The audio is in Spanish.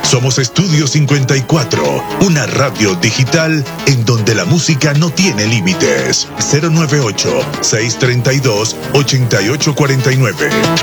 Somos Estudio 54, una radio digital en donde la música no tiene límites. 098-632-8849.